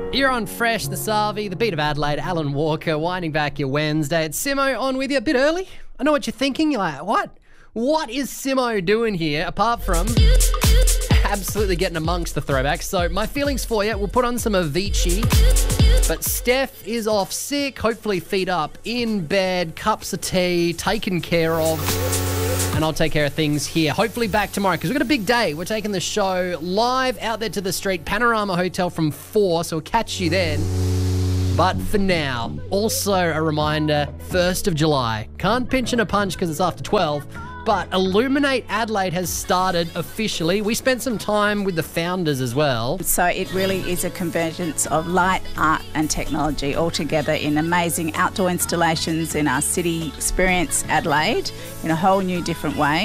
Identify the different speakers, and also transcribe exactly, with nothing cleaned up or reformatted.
Speaker 1: You're on Fresh, the Sarvi, the beat of Adelaide, Alan Walker, winding back your Wednesday. It's Simo on with you a bit early. I know what you're thinking. You're like, what? What is Simo doing here apart from absolutely getting amongst the throwbacks? So my feelings for you, we'll put on some Avicii. But Steph is off sick, hopefully feet up, in bed, cups of tea, taken care of. And I'll take care of things here. Hopefully back tomorrow because we've got a big day. We're taking the show live out there to the street, Panorama Hotel from four, so we'll catch you then. But for now, also a reminder, first of July. Can't pinch in a punch because it's after twelve, but Illuminate Adelaide has started officially. We spent some time with the founders as well.
Speaker 2: So it really is a convergence of light, art and technology all together in amazing outdoor installations in our city experience, Adelaide, in a whole new different way.